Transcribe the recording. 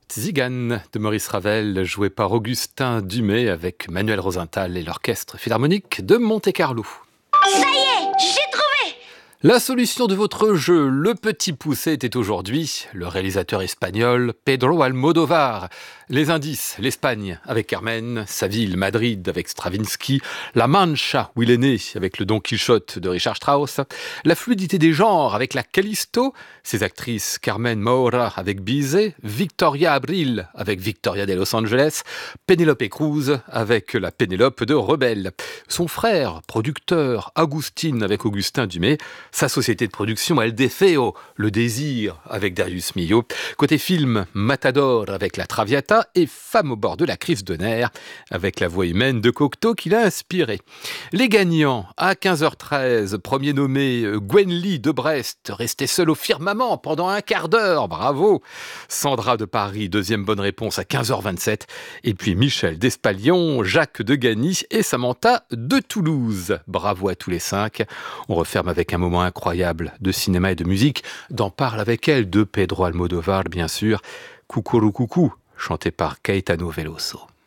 Zigane de Maurice Ravel, joué par Augustin Dumay avec Manuel Rosenthal et l'Orchestre Philharmonique de Monte-Carlo. Ça y est, j'ai trouvé! La solution de votre jeu, le petit poucet, était aujourd'hui le réalisateur espagnol Pedro Almodóvar. Les indices, l'Espagne avec Carmen, sa ville, Madrid avec Stravinsky, la Mancha où il est né avec le Don Quichotte de Richard Strauss, la fluidité des genres avec la Callisto, ses actrices Carmen Maura avec Bizet, Victoria Abril avec Victoria de Los Angeles, Penélope Cruz avec la Pénélope de Rebelle, son frère, producteur, Agustin avec Augustin Dumay, sa société de production El Deseo, Le Désir avec Darius Milhaud, côté film Matador avec La Traviata et Femme au bord de la crise de nerfs avec la voix humaine de Cocteau qui l'a inspiré. Les gagnants, à 15h13, premier nommé Gwen Lee de Brest, restée seule au firmament pendant un quart d'heure, bravo. Sandra de Paris, deuxième bonne réponse à 15h27, et puis Michel d'Espalion, Jacques de Gagny et Samantha de Toulouse. Bravo à tous les 5. On referme avec un moment incroyable de cinéma et de musique, d'en parle avec elle de Pedro Almodóvar bien sûr, Cucurucucu, chanté par Caetano Veloso.